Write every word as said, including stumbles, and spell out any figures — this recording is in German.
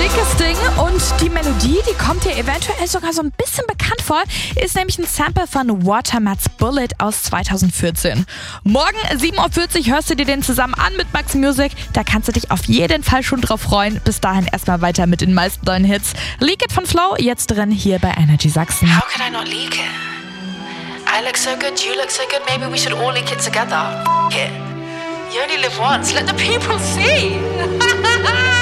Dickes Ding und die Melodie, die kommt dir eventuell sogar so ein bisschen bekannt vor, ist nämlich ein Sample von Watermats Bullet aus zweitausendvierzehn. Morgen sieben Uhr vierzig hörst du dir den zusammen an mit Max Music. Da kannst du dich auf jeden Fall schon drauf freuen. Bis dahin erstmal weiter mit den meisten neuen Hits. Leak It von Flow, jetzt drin hier bei Energy Sachsen. How could I not leak it? I look so good, you look so good, maybe we should all leak it together. F*** it. You only live once, let the people see.